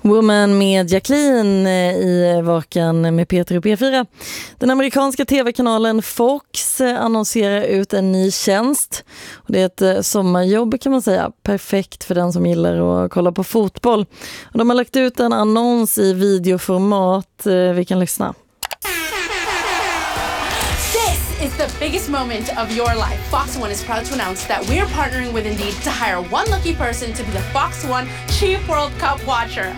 Woman med Jacqueline i Vaken med Peter och P4. Den amerikanska tv-kanalen Fox annonserar ut en ny tjänst. Och det är ett sommarjobb kan man säga. Perfekt för den som gillar att kolla på fotboll. Och de har lagt ut en annons i videoformat. Vi kan lyssna. It's the biggest moment of your life. Fox One is proud to announce that we're partnering with Indeed to hire one lucky person to be the Fox One Chief World Cup watcher.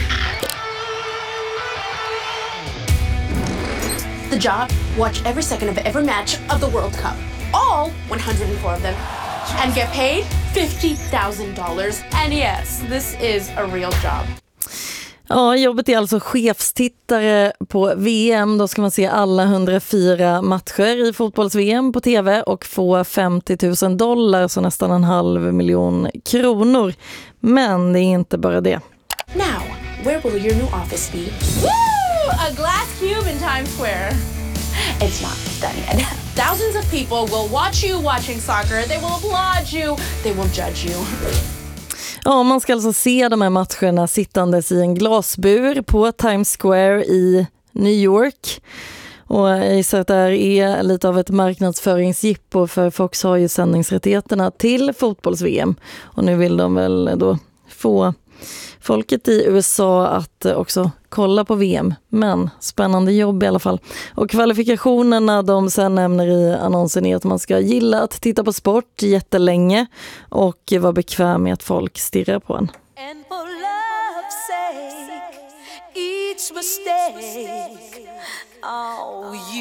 The job, watch every second of every match of the World Cup. All 104 of them. And get paid $50,000. And yes, this is a real job. Ja, jobbet är alltså chefstittare på VM. Då ska man se alla 104 matcher i fotbolls-VM på tv och få $50,000, så nästan 500 000 kronor. Men det är inte bara det. Now, where will your new office be? Woo! A glass cube in Times Square. It's not done yet. Thousands of people will watch you watching soccer. They will applaud you. They will judge you. Ja, man ska alltså se de här matcherna sittandes i en glasbur på Times Square i New York. Och jag gissar att det här är lite av ett marknadsföringsjippo, för Fox har ju sändningsrättigheterna till fotbolls-VM. Och nu vill de väl då få folket i USA att också kolla på VM. Men spännande jobb i alla fall. Och kvalifikationerna de sen nämner i annonsen är att man ska gilla att titta på sport jättelänge och vara bekväm med att folk stirrar på en. And for love's sake, each mistake, oh, you